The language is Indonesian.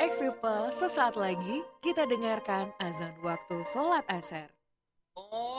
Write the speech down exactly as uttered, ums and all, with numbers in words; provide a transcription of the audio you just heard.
X People, sesaat lagi kita dengarkan azan waktu sholat asar.